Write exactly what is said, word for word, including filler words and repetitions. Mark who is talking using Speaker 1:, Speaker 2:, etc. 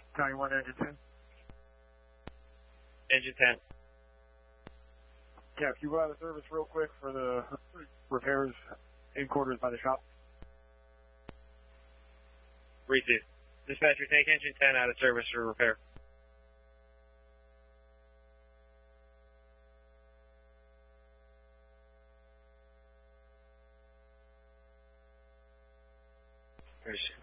Speaker 1: ninety-one, engine ten.
Speaker 2: Engine ten.
Speaker 1: Yeah, if you go out of service real quick for the repairs in quarters by the shop.
Speaker 2: Receive. Dispatcher, take engine ten out of service for repair. There's